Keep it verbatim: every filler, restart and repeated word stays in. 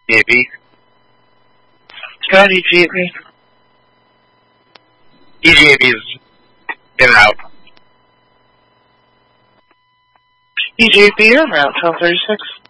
E J B. Got E J B. E J B is in and out. E J B en route, twelve thirty-six.